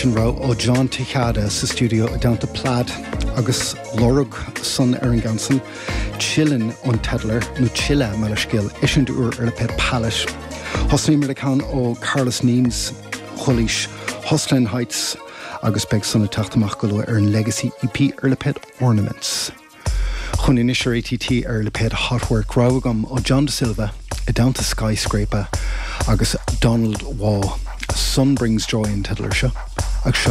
sin rá ó John Tejada sa studio a downta Plad agus Lorug son ar an gansan chillin on Tedler nó chilla me le skill isin dúr ar le pet palace. Hosnaí mar can ó Carlos Neames Cholis Hoslin Heights agus beg son a tachtamach go ar an Legacy EP ar le pet Ornaments. Chun inisir ATT ar le pet Hotwork Rawagam ó John De Silva a downta Skyscraper agus Donald Waugh Sun Brings Joy in Tedler seo ag seo